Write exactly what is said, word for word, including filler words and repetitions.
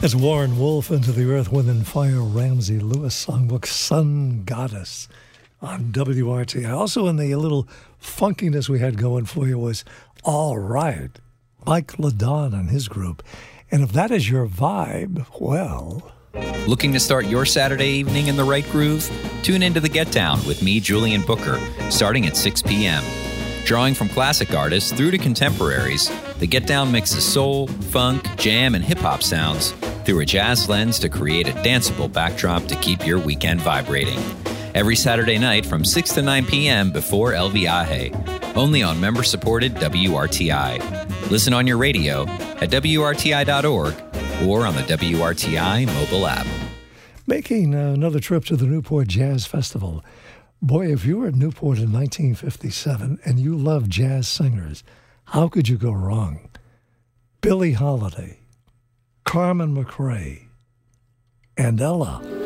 It's Warren Wolf into the Earth, Wind and Fire, Ramsey Lewis songbook, Sun Goddess on W R T I. Also in the little funkiness we had going for you was All Right, Mike LaDon and his group. And if that is your vibe, well... Looking to start your Saturday evening in the right groove? Tune into The Get Down with me, Julian Booker, starting at six p.m. Drawing from classic artists through to contemporaries, The Get Down mixes soul, funk, jam, and hip-hop sounds through a jazz lens to create a danceable backdrop to keep your weekend vibrating. Every Saturday night from six to nine p.m. before El Viaje, only on member-supported W R T I. Listen on your radio at W R T I dot org or on the W R T I mobile app. Making uh, another trip to the Newport Jazz Festival. Boy, if you were at Newport in nineteen fifty-seven and you love jazz singers, how could you go wrong? Billie Holiday, Carmen McRae, and Ella.